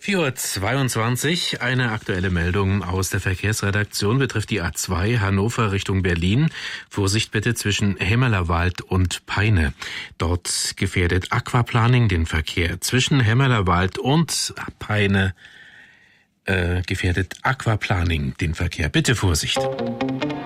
4:22 Uhr, eine aktuelle Meldung aus der Verkehrsredaktion betrifft die A2 Hannover Richtung Berlin. Vorsicht bitte zwischen Hemmerlerwald und Peine. Dort gefährdet Aquaplaning den Verkehr. Zwischen Hemmerlerwald und Peine gefährdet Aquaplaning den Verkehr. Bitte Vorsicht.